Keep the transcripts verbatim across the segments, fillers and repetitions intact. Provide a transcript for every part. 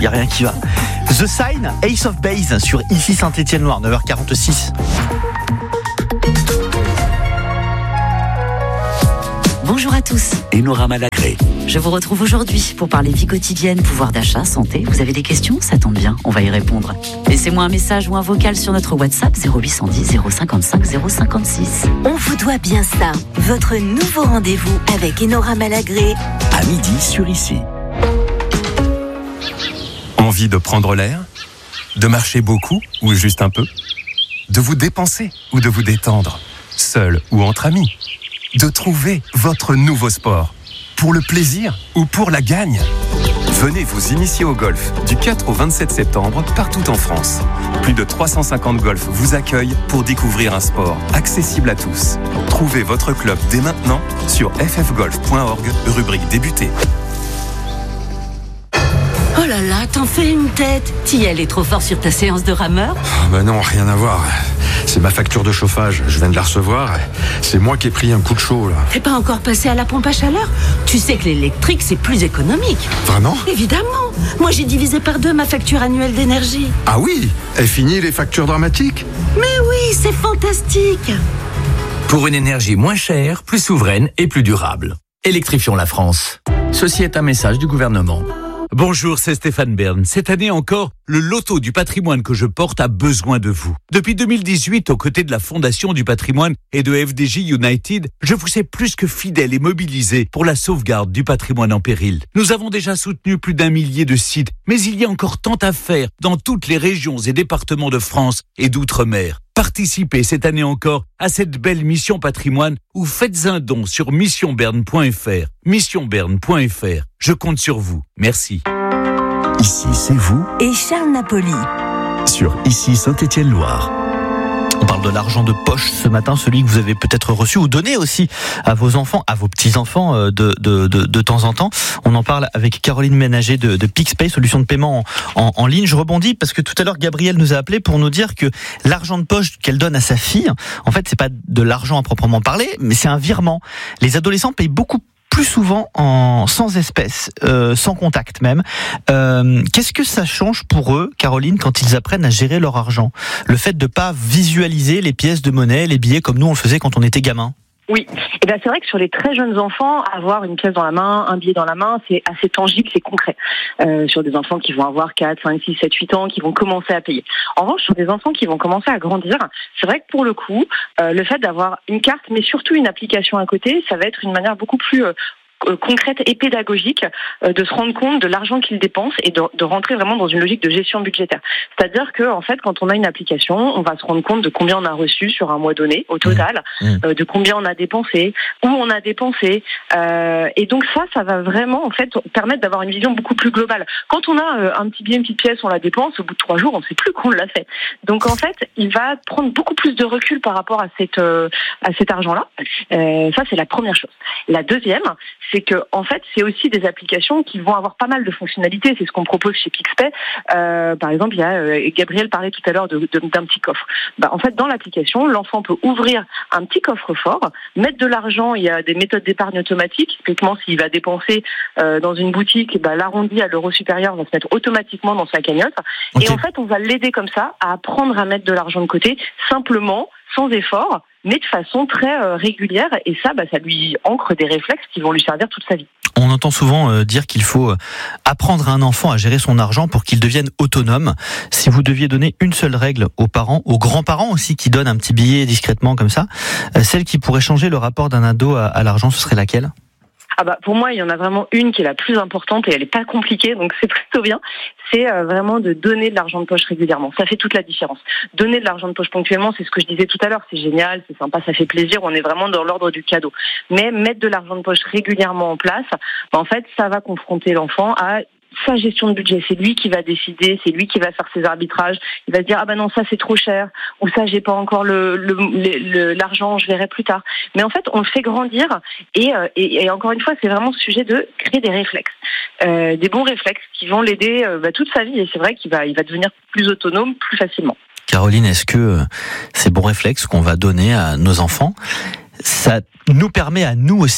il n'y a rien qui va. The Sign, Ace of Base sur Ici Saint-Étienne-Loire, neuf heures quarante-six. Bonjour à tous. Enora Malagré. Je vous retrouve aujourd'hui pour parler vie quotidienne, pouvoir d'achat, santé. Vous avez des questions? Ça tombe bien, on va y répondre. Laissez-moi un message ou un vocal sur notre WhatsApp zéro huit cent dix zéro cinquante-cinq zéro cinquante-six. On vous doit bien ça. Votre nouveau rendez-vous avec Enora Malagré. À midi sur Ici. Envie de prendre l'air? De marcher beaucoup ou juste un peu? De vous dépenser ou de vous détendre? Seul ou entre amis? De trouver votre nouveau sport? Pour le plaisir ou pour la gagne? Venez vous initier au golf du quatre au vingt-sept septembre partout en France. Plus de trois cent cinquante golfs vous accueillent pour découvrir un sport accessible à tous. Trouvez votre club dès maintenant sur f f golf point org, rubrique débuter. Oh là là, t'en fais une tête. T'y allais trop fort sur ta séance de rameur? Oh bah non, rien à voir. C'est ma facture de chauffage, je viens de la recevoir. C'est moi qui ai pris un coup de chaud là. T'es pas encore passé à la pompe à chaleur? Tu sais que l'électrique c'est plus économique. Vraiment? Évidemment. Moi j'ai divisé par deux ma facture annuelle d'énergie. Ah oui? Est fini les factures dramatiques? Mais oui, c'est fantastique. Pour une énergie moins chère, plus souveraine et plus durable. Électrifions la France. Ceci est un message du gouvernement. Bonjour, c'est Stéphane Bern. Cette année encore, le loto du patrimoine que je porte a besoin de vous. Depuis deux mille dix-huit, aux côtés de la Fondation du patrimoine et de F D J United, je vous sais plus que fidèle et mobilisé pour la sauvegarde du patrimoine en péril. Nous avons déjà soutenu plus d'un millier de sites, mais il y a encore tant à faire dans toutes les régions et départements de France et d'outre-mer. Participez cette année encore à cette belle mission patrimoine ou faites un don sur mission berne point f r. mission berne point f r. Je compte sur vous. Merci. Ici, c'est vous Et Charles Napoli. sur Ici Saint-Étienne-Loire. On parle de l'argent de poche ce matin, celui que vous avez peut-être reçu ou donné aussi à vos enfants, à vos petits-enfants euh, de, de, de, de temps en temps. On en parle avec Caroline Ménager de, de PicPay, solution de paiement en, en, en ligne. Je rebondis parce que tout à l'heure, Gabrielle nous a appelé pour nous dire que l'argent de poche qu'elle donne à sa fille, en fait, c'est pas de l'argent à proprement parler, mais c'est un virement. Les adolescents payent beaucoup plus souvent en sans espèces, euh, sans contact même. Euh, qu'est-ce que ça change pour eux, Caroline, quand ils apprennent à gérer leur argent? Le fait de pas visualiser les pièces de monnaie, les billets comme nous on le faisait quand on était gamin. Oui, et ben c'est vrai que sur les très jeunes enfants, avoir une pièce dans la main, un billet dans la main, c'est assez tangible, c'est concret. Euh, sur des enfants qui vont avoir quatre, cinq, six, sept, huit ans, qui vont commencer à payer. En revanche, sur des enfants qui vont commencer à grandir, c'est vrai que pour le coup, euh, le fait d'avoir une carte, mais surtout une application à côté, ça va être une manière beaucoup plus euh, concrète et pédagogique euh, de se rendre compte de l'argent qu'ils dépensent et de, de rentrer vraiment dans une logique de gestion budgétaire. C'est-à-dire que en fait, quand on a une application, on va se rendre compte de combien on a reçu sur un mois donné au total, mmh. euh, de combien on a dépensé, où on a dépensé, euh, et donc ça, ça va vraiment en fait permettre d'avoir une vision beaucoup plus globale. Quand on a euh, un petit billet, une petite pièce, on la dépense, au bout de trois jours, on ne sait plus qu'on l'a fait. Donc en fait, il va prendre beaucoup plus de recul par rapport à cette euh, à cet argent-là. Euh, ça, c'est la première chose. La deuxième, c'est que en fait, c'est aussi des applications qui vont avoir pas mal de fonctionnalités. C'est ce qu'on propose chez PicPay. Euh, par exemple, il y a euh, Gabriel parlait tout à l'heure de, de, d'un petit coffre. Bah, en fait, dans l'application, l'enfant peut ouvrir un petit coffre-fort, mettre de l'argent. Il y a des méthodes d'épargne automatique. Typiquement, s'il va dépenser euh, dans une boutique, bah, l'arrondi à l'euro supérieur va se mettre automatiquement dans sa cagnotte. Okay. Et en fait, on va l'aider comme ça à apprendre à mettre de l'argent de côté, simplement, sans effort, mais de façon très euh, régulière, et ça, bah, ça lui ancre des réflexes qui vont lui servir toute sa vie. On entend souvent euh, dire qu'il faut apprendre à un enfant à gérer son argent pour qu'il devienne autonome. Si vous deviez donner une seule règle aux parents, aux grands-parents aussi qui donnent un petit billet discrètement comme ça, euh, celle qui pourrait changer le rapport d'un ado à, à l'argent, ce serait laquelle ? Ah bah pour moi, il y en a vraiment une qui est la plus importante et elle est pas compliquée, donc c'est plutôt bien. C'est euh, vraiment de donner de l'argent de poche régulièrement. Ça fait toute la différence. Donner de l'argent de poche ponctuellement, c'est ce que je disais tout à l'heure. C'est génial, c'est sympa, ça fait plaisir. On est vraiment dans l'ordre du cadeau. Mais mettre de l'argent de poche régulièrement en place, bah en fait, ça va confronter l'enfant à sa gestion de budget. C'est lui qui va décider, c'est lui qui va faire ses arbitrages. Il va se dire ah ben non, ça c'est trop cher, ou ça j'ai pas encore le, le, le l'argent, je verrai plus tard. Mais en fait, on le fait grandir et, et, et encore une fois, c'est vraiment ce sujet de créer des réflexes, euh, des bons réflexes qui vont l'aider euh, bah, toute sa vie. Et c'est vrai qu'il va, il va devenir plus autonome plus facilement. Caroline, est-ce que ces bons réflexes qu'on va donner à nos enfants, ça nous permet à nous aussi,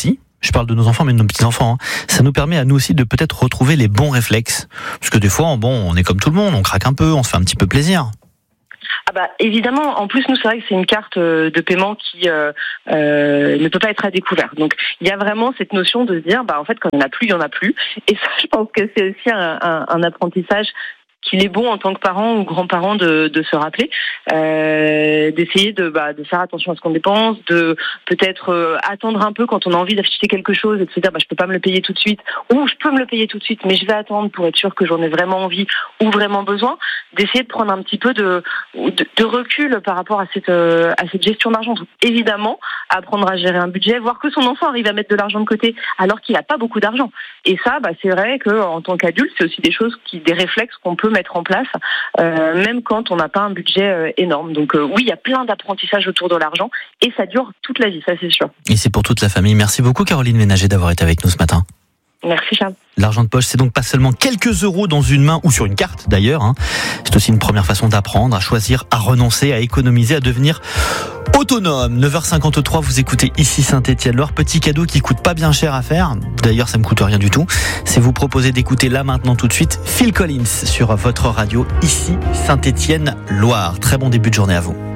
je parle de nos enfants, mais de nos petits-enfants, hein, ça nous permet à nous aussi de peut-être retrouver les bons réflexes. Parce que des fois, bon, on est comme tout le monde, on craque un peu, on se fait un petit peu plaisir. Ah bah évidemment, en plus nous c'est vrai que c'est une carte de paiement qui euh, euh, ne peut pas être à découvert. Donc il y a vraiment cette notion de se dire bah en fait quand il n'y en a plus, il n'y en a plus. Et ça je pense que c'est aussi un, un, un apprentissage qu'il est bon en tant que parent ou grand-parent de, de se rappeler, euh, d'essayer de, bah, de faire attention à ce qu'on dépense, de peut-être euh, attendre un peu quand on a envie d'acheter quelque chose et de se dire bah, je peux pas me le payer tout de suite, ou je peux me le payer tout de suite mais je vais attendre pour être sûr que j'en ai vraiment envie ou vraiment besoin, d'essayer de prendre un petit peu de, de, de recul par rapport à cette, euh, à cette gestion d'argent. Donc, évidemment, apprendre à gérer un budget, voir que son enfant arrive à mettre de l'argent de côté alors qu'il n'a pas beaucoup d'argent. Et ça, bah, c'est vrai qu'en tant qu'adulte, c'est aussi des choses, qui, des réflexes qu'on peut mettre en place, euh, même quand on n'a pas un budget euh, énorme. Donc euh, oui, il y a plein d'apprentissages autour de l'argent et ça dure toute la vie, ça c'est sûr. Et c'est pour toute la famille. Merci beaucoup Caroline Ménager d'avoir été avec nous ce matin. Merci Charles. L'argent de poche, c'est donc pas seulement quelques euros dans une main ou sur une carte d'ailleurs, hein. C'est aussi une première façon d'apprendre, à choisir, à renoncer, à économiser, à devenir autonome. neuf heures cinquante-trois, vous écoutez ici Saint-Étienne-Loire. Petit cadeau qui coûte pas bien cher à faire. D'ailleurs, ça me coûte rien du tout. C'est vous proposer d'écouter là maintenant tout de suite Phil Collins sur votre radio ici Saint-Étienne-Loire. Très bon début de journée à vous.